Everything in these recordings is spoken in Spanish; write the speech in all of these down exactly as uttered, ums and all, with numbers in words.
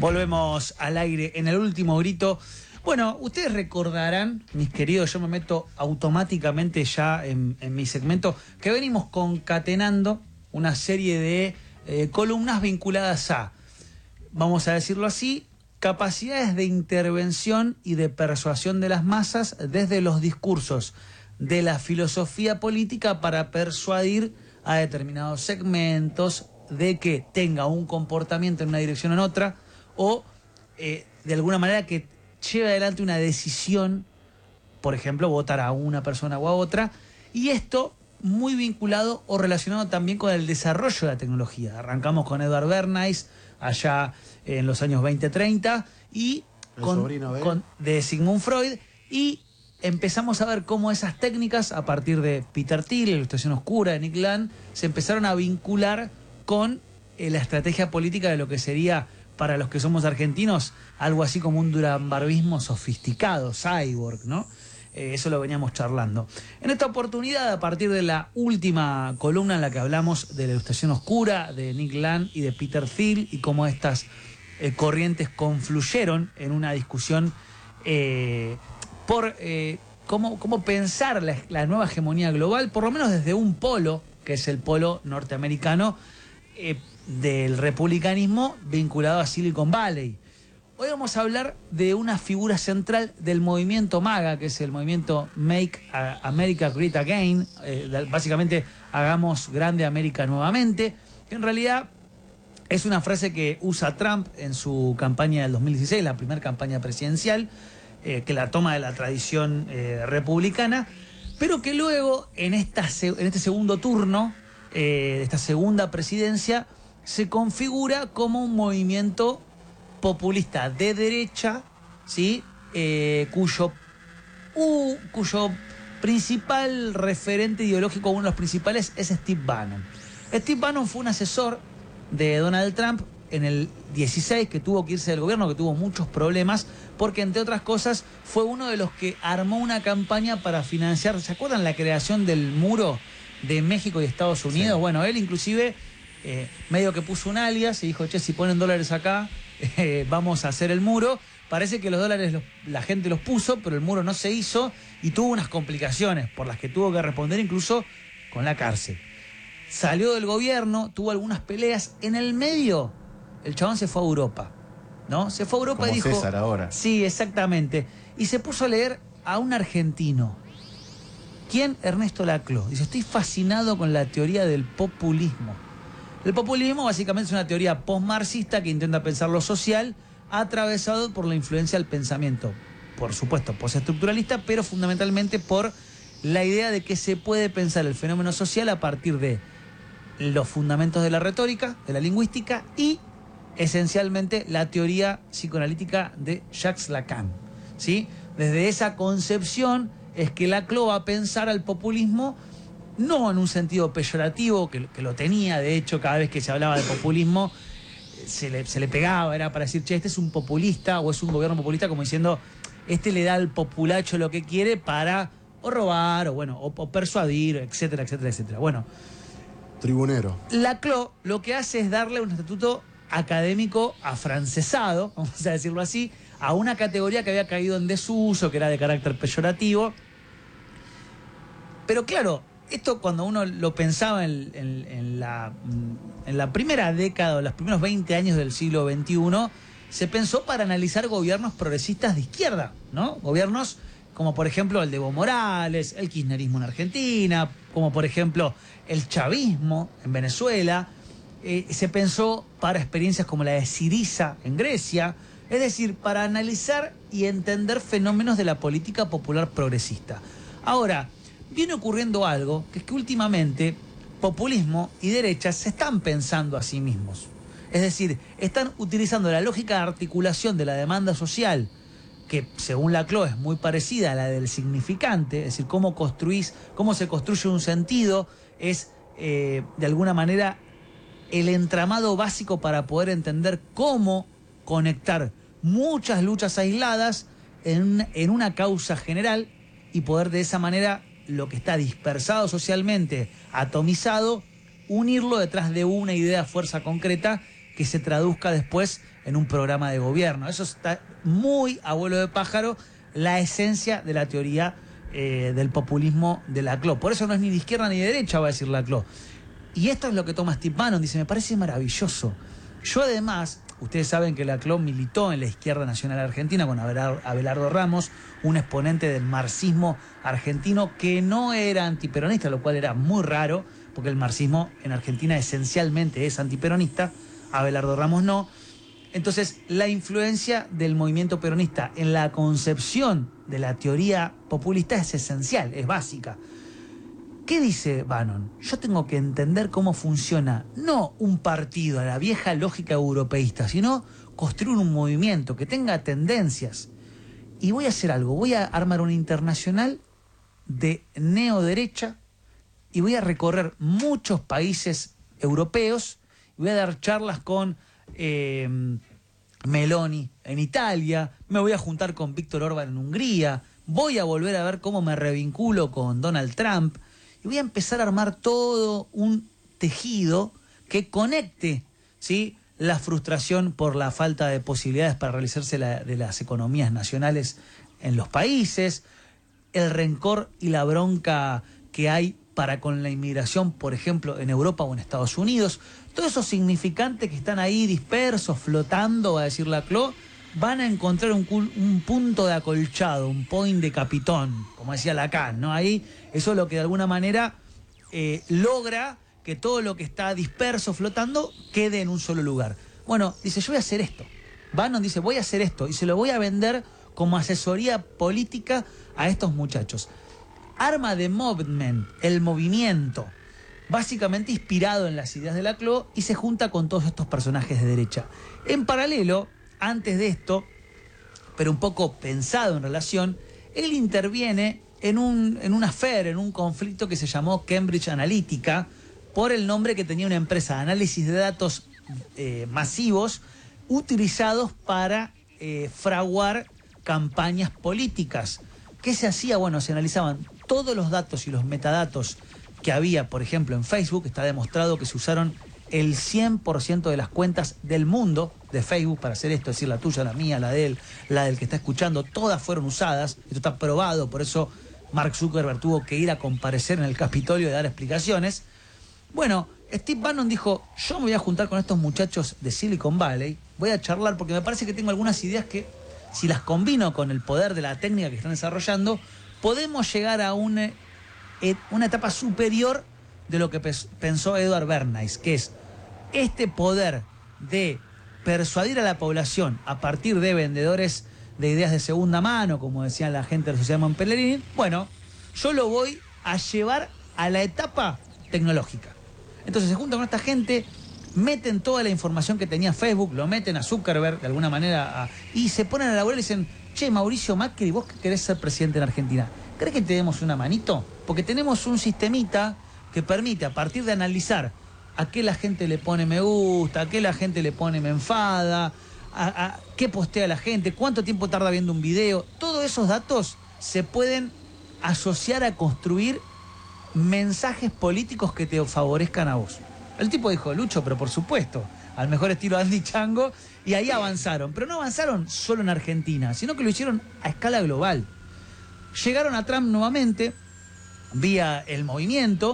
Volvemos al aire en el último grito. Bueno, ustedes recordarán, mis queridos, yo me meto automáticamente ya en, en mi segmento, que venimos concatenando una serie de eh, columnas vinculadas a, vamos a decirlo así, capacidades de intervención y de persuasión de las masas desde los discursos de la filosofía política para persuadir a determinados segmentos de que tenga un comportamiento en una dirección o en otra, o eh, de alguna manera que lleve adelante una decisión, por ejemplo, votar a una persona o a otra, y esto muy vinculado o relacionado también con el desarrollo de la tecnología. Arrancamos con Edward Bernays allá en los años veinte treinta y con, con, de Sigmund Freud, y empezamos a ver cómo esas técnicas, a partir de Peter Thiel, la Ilustración Oscura de Nick Land, se empezaron a vincular con eh, la estrategia política de lo que sería, para los que somos argentinos, algo así como un duranbarbismo sofisticado, cyborg, ¿no? Eh, eso lo veníamos charlando. En esta oportunidad, a partir de la última columna en la que hablamos de la Ilustración Oscura, de Nick Land y de Peter Thiel, y cómo estas eh, corrientes confluyeron en una discusión eh, por eh, cómo, cómo pensar la, la nueva hegemonía global, por lo menos desde un polo, que es el polo norteamericano, eh, del republicanismo vinculado a Silicon Valley. Hoy vamos a hablar de una figura central del movimiento MAGA, que es el movimiento Make America Great Again, eh, básicamente hagamos grande América nuevamente, que en realidad es una frase que usa Trump en su campaña del dos mil dieciséis, la primera campaña presidencial, eh, que la toma de la tradición eh, republicana, pero que luego en, esta, en este segundo turno, eh, de esta segunda presidencia, se configura como un movimiento populista de derecha, ¿sí? Eh, cuyo, uh, cuyo principal referente ideológico, uno de los principales, es Steve Bannon. Steve Bannon fue un asesor de Donald Trump en el dieciséis, que tuvo que irse del gobierno, que tuvo muchos problemas, porque entre otras cosas fue uno de los que armó una campaña para financiar, ¿se acuerdan la creación del muro de México y Estados Unidos? Sí. Bueno, él inclusive eh, medio que puso un alias y dijo, che, si ponen dólares acá, eh, vamos a hacer el muro. Parece que los dólares los, la gente los puso, pero el muro no se hizo y tuvo unas complicaciones por las que tuvo que responder incluso con la cárcel. Salió del gobierno, tuvo algunas peleas. En el medio, el chabón se fue a Europa, ¿no? Se fue a Europa Como y dijo... César ahora. Sí, exactamente. Y se puso a leer a un argentino. ¿Quién? Ernesto Laclau. Dice, estoy fascinado con la teoría del populismo. El populismo básicamente es una teoría postmarxista que intenta pensar lo social atravesado por la influencia del pensamiento, por supuesto, postestructuralista, pero fundamentalmente por la idea de que se puede pensar el fenómeno social a partir de los fundamentos de la retórica, de la lingüística y, esencialmente, la teoría psicoanalítica de Jacques Lacan, ¿sí? Desde esa concepción es que Laclau va a pensar al populismo no en un sentido peyorativo, que, que lo tenía, de hecho, cada vez que se hablaba de populismo, se le, se le pegaba, era para decir, che, este es un populista o es un gobierno populista, como diciendo, este le da al populacho lo que quiere para o robar, o bueno, o, o persuadir, etcétera, etcétera, etcétera. Bueno, tribunero. Laclau lo que hace es darle un estatuto académico afrancesado, vamos a decirlo así, a una categoría que había caído en desuso, que era de carácter peyorativo. Pero claro, esto cuando uno lo pensaba en, en, en, la, en la primera década o los primeros veinte años del siglo veintiuno, se pensó para analizar gobiernos progresistas de izquierda, ¿no? Gobiernos como por ejemplo el de Evo Morales, el kirchnerismo en Argentina, como por ejemplo el chavismo en Venezuela. Eh, se pensó para experiencias como la de Syriza en Grecia, es decir, para analizar y entender fenómenos de la política popular progresista. Ahora, viene ocurriendo algo, que es que últimamente populismo y derecha se están pensando a sí mismos. Es decir, están utilizando la lógica de articulación de la demanda social, que según Laclau es muy parecida a la del significante, es decir, cómo construís, cómo se construye un sentido, es eh, de alguna manera el entramado básico para poder entender cómo conectar muchas luchas aisladas en, en una causa general y poder de esa manera lo que está dispersado socialmente, atomizado, unirlo detrás de una idea, fuerza concreta que se traduzca después en un programa de gobierno. Eso está muy a vuelo de pájaro, la esencia de la teoría eh, del populismo de Laclau. Por eso no es ni de izquierda ni de derecha, va a decir Laclau. Y esto es lo que toma Steve Bannon, dice, me parece maravilloso. Yo además, ustedes saben que Laclau militó en la izquierda nacional argentina con Abelardo Ramos, un exponente del marxismo argentino que no era antiperonista, lo cual era muy raro, porque el marxismo en Argentina esencialmente es antiperonista, Abelardo Ramos no. Entonces, la influencia del movimiento peronista en la concepción de la teoría populista es esencial, es básica. ¿Qué dice Bannon? Yo tengo que entender cómo funciona, no un partido a la vieja lógica europeísta, sino construir un movimiento que tenga tendencias. Y voy a hacer algo, voy a armar una internacional de neoderecha y voy a recorrer muchos países europeos y voy a dar charlas con eh, Meloni en Italia, me voy a juntar con Víctor Orbán en Hungría, voy a volver a ver cómo me revinculo con Donald Trump. Y voy a empezar a armar todo un tejido que conecte, ¿sí?, la frustración por la falta de posibilidades para realizarse la, de las economías nacionales en los países, el rencor y la bronca que hay para con la inmigración, por ejemplo, en Europa o en Estados Unidos. Todos esos significantes que están ahí dispersos, flotando, va a decir Laclau, van a encontrar un, un punto de acolchado, un point de capitón, como decía Lacan, ¿no? Ahí, eso es lo que de alguna manera eh, logra que todo lo que está disperso, flotando, quede en un solo lugar. Bueno, dice, yo voy a hacer esto. Bannon dice, voy a hacer esto y se lo voy a vender como asesoría política a estos muchachos. Arma de movement, el movimiento, básicamente inspirado en las ideas de Laclau, y se junta con todos estos personajes de derecha. En paralelo, antes de esto, pero un poco pensado en relación, él interviene en un, en un affair, en un conflicto que se llamó Cambridge Analytica, por el nombre que tenía una empresa de análisis de datos eh, masivos utilizados para eh, fraguar campañas políticas. ¿Qué se hacía? Bueno, se analizaban todos los datos y los metadatos que había, por ejemplo, en Facebook. Está demostrado que se usaron el cien por ciento de las cuentas del mundo de Facebook para hacer esto, es decir, la tuya, la mía, la de él, la del que está escuchando, todas fueron usadas. Esto está probado, por eso Mark Zuckerberg tuvo que ir a comparecer en el Capitolio y dar explicaciones. Bueno, Steve Bannon dijo, yo me voy a juntar con estos muchachos de Silicon Valley, voy a charlar porque me parece que tengo algunas ideas que, si las combino con el poder de la técnica que están desarrollando, podemos llegar a una, una etapa superior de lo que pensó Edward Bernays, que es este poder de persuadir a la población a partir de vendedores de ideas de segunda mano, como decían la gente de la Sociedad Montpellerin. Bueno, yo lo voy a llevar a la etapa tecnológica. Entonces se juntan con esta gente, meten toda la información que tenía Facebook, lo meten a Zuckerberg de alguna manera a, y se ponen a laburar y dicen, che, Mauricio Macri, vos que querés ser presidente en Argentina, ¿crees que te demos una manito? Porque tenemos un sistemita que permite, a partir de analizar a qué la gente le pone me gusta, a qué la gente le pone me enfada, a, a qué postea la gente, cuánto tiempo tarda viendo un video, todos esos datos se pueden asociar a construir mensajes políticos que te favorezcan a vos. El tipo dijo, Lucho, pero por supuesto, al mejor estilo Andy Chango, y ahí avanzaron. Pero no avanzaron solo en Argentina, sino que lo hicieron a escala global. Llegaron a Trump nuevamente, vía el movimiento,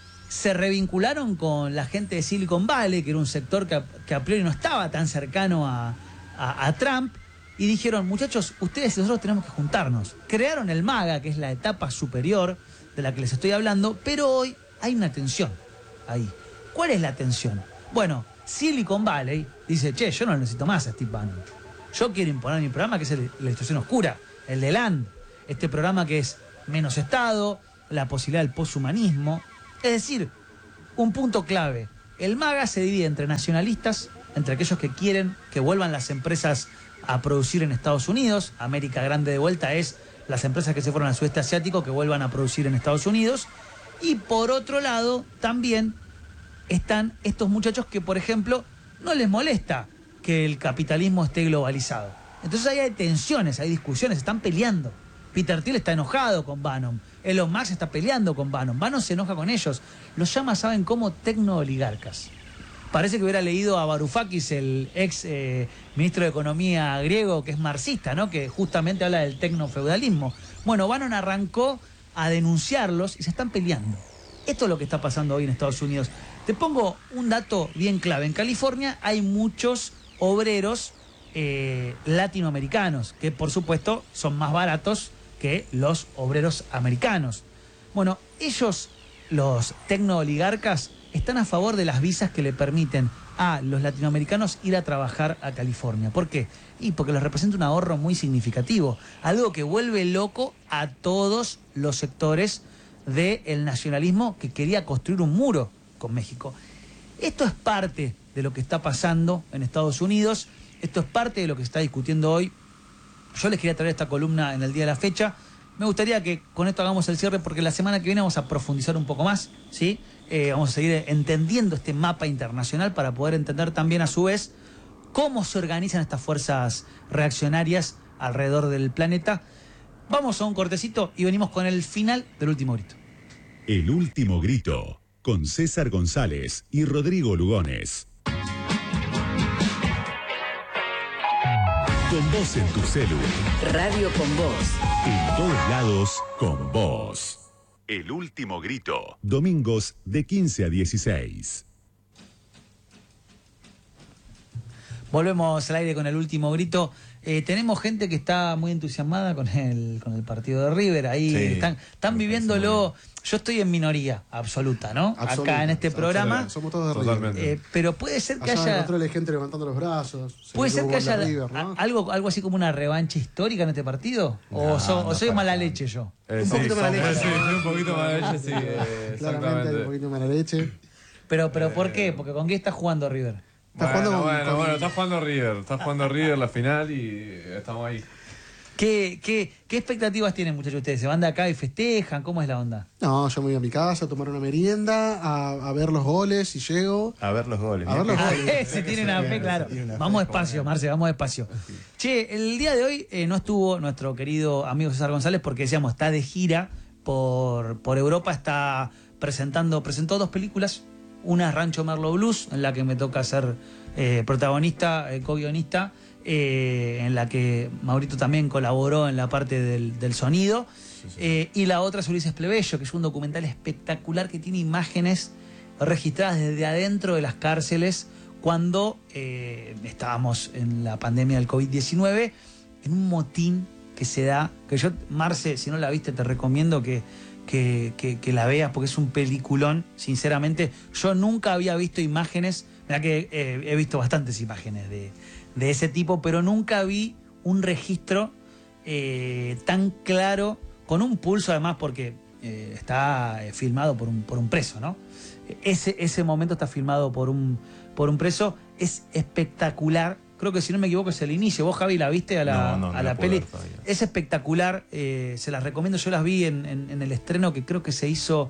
se revincularon con la gente de Silicon Valley, que era un sector que a, que a priori no estaba tan cercano a, a, a Trump, y dijeron, muchachos, ustedes y nosotros tenemos que juntarnos. Crearon el MAGA, que es la etapa superior de la que les estoy hablando, pero hoy hay una tensión ahí. ¿Cuál es la tensión? Bueno, Silicon Valley dice, che, yo no necesito más a Steve Bannon. Yo quiero imponer mi programa, que es el, la institución oscura, el de Land. Este programa que es menos Estado, la posibilidad del poshumanismo. Es decir, un punto clave. El MAGA se divide entre nacionalistas, entre aquellos que quieren que vuelvan las empresas a producir en Estados Unidos. América Grande de vuelta es las empresas que se fueron al sudeste asiático que vuelvan a producir en Estados Unidos. Y por otro lado, también están estos muchachos que, por ejemplo, no les molesta que el capitalismo esté globalizado. Entonces ahí hay tensiones, hay discusiones, están peleando. Peter Thiel está enojado con Bannon. Elon Musk está peleando con Bannon. Bannon se enoja con ellos. Los llama, ¿saben cómo? Tecno-oligarcas. Parece que hubiera leído a Varoufakis, el ex eh, ministro de Economía griego, que es marxista, ¿no? Que justamente habla del tecnofeudalismo. Bueno, Bannon arrancó a denunciarlos y se están peleando. Esto es lo que está pasando hoy en Estados Unidos. Te pongo un dato bien clave. En California hay muchos obreros eh, latinoamericanos, que por supuesto son más baratos que los obreros americanos. Bueno, ellos, los tecnooligarcas, están a favor de las visas que le permiten a los latinoamericanos ir a trabajar a California. ¿Por qué? Y porque les representa un ahorro muy significativo, algo que vuelve loco a todos los sectores del nacionalismo que quería construir un muro con México. Esto es parte de lo que está pasando en Estados Unidos, esto es parte de lo que se está discutiendo hoy. Yo les quería traer esta columna en el día de la fecha. Me gustaría que con esto hagamos el cierre porque la semana que viene vamos a profundizar un poco más, ¿sí? Eh, vamos a seguir entendiendo este mapa internacional para poder entender también a su vez cómo se organizan estas fuerzas reaccionarias alrededor del planeta. Vamos a un cortecito y venimos con el final del último grito. El último grito, con César González y Rodrigo Lugones. Con vos en tu celu. Radio con vos. En todos lados, con vos. El último grito. Domingos de quince a dieciséis. Volvemos al aire con el último grito. Eh, tenemos gente que está muy entusiasmada con el, con el partido de River. Ahí sí, están, están viviéndolo. Yo estoy en minoría absoluta, ¿no? Absoluta, acá en este programa. Somos todos de River. Eh, pero puede ser que allá haya. Allá hay gente levantando los brazos. Puede ser que haya River, ¿no? algo, algo así como una revancha histórica en este partido. ¿O, no, so, no, o soy mala leche yo? Eh, un poquito sí, mala leche. Sí, un poquito mala leche, sí. Eh, Claramente hay un poquito mala leche. Pero, pero ¿por qué? Porque ¿con qué está jugando River? Está bueno, jugando bueno, con... bueno, está jugando River. Está jugando River la final y estamos ahí. ¿Qué, qué, ¿Qué expectativas tienen, muchachos, ustedes? ¿Se van de acá y festejan? ¿Cómo es la onda? No, yo me voy a mi casa a tomar una merienda, a, a ver los goles si llego. A ver los goles. A ver los goles. Si tienen una fe, claro. Vamos despacio, Marce, vamos despacio. Che, el día de hoy eh, no estuvo nuestro querido amigo César González porque, decíamos, está de gira por, por Europa, está presentando, presentó dos películas. Una es Rancho Merlo Blues, en la que me toca ser eh, protagonista, eh, co-guionista, eh, en la que Maurito también colaboró en la parte del, del sonido. Sí, sí. Eh, y la otra es Ulises Plebeyo, que es un documental espectacular que tiene imágenes registradas desde adentro de las cárceles cuando eh, estábamos en la pandemia del COVID diecinueve, en un motín que se da, que yo, Marce, si no la viste, te recomiendo que... Que, que, que la veas porque es un peliculón, sinceramente. Yo nunca había visto imágenes, mira que eh, he visto bastantes imágenes de, de ese tipo, pero nunca vi un registro eh, tan claro, con un pulso además, porque eh, está filmado por un, por un preso, ¿no? Ese, ese momento está filmado por un, por un preso, es espectacular. Creo que si no me equivoco es el inicio. ¿Vos, Javi, la viste a la, no, no, a la peli? Es espectacular, eh, se las recomiendo. Yo las vi en, en, en el estreno que creo que se hizo,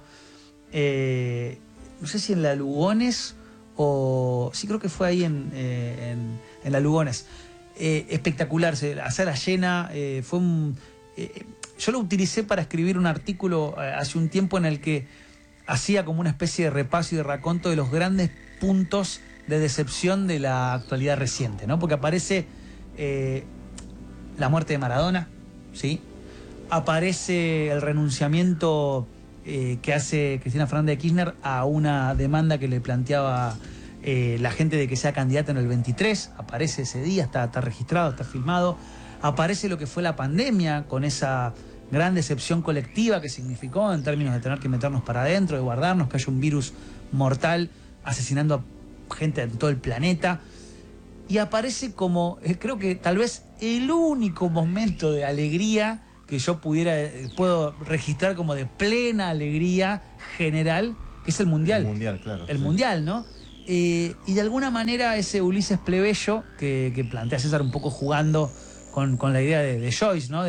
eh, no sé si en la Lugones o... Sí, creo que fue ahí en, eh, en, en la Lugones. Eh, espectacular, se, la sala llena, eh, fue un... Eh, yo lo utilicé para escribir un artículo eh, hace un tiempo en el que hacía como una especie de repaso y de raconto de los grandes puntos de decepción de la actualidad reciente, ¿no? Porque aparece eh, la muerte de Maradona, ¿sí? Aparece el renunciamiento eh, que hace Cristina Fernández de Kirchner a una demanda que le planteaba eh, la gente de que sea candidata en el veintitrés. Aparece ese día, está, está registrado, está filmado. Aparece lo que fue la pandemia, con esa gran decepción colectiva que significó en términos de tener que meternos para adentro, de guardarnos, que haya un virus mortal asesinando a gente de todo el planeta. Y aparece como, eh, creo que tal vez el único momento de alegría que yo pudiera, eh, puedo registrar como de plena alegría general, que es el Mundial. El Mundial, claro. El sí. Mundial, ¿no? Eh, y de alguna manera ese Ulises Plebeyo, que, que plantea César un poco jugando con, con la idea de, de Joyce, ¿no?